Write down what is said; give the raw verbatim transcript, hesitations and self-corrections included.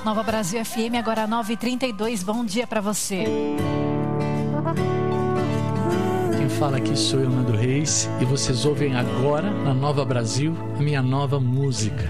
Nova Brasil F M, agora nove e trinta e dois. Bom dia para você. Quem fala aqui sou eu, Nando Reis, e vocês ouvem agora, na Nova Brasil, a minha nova música.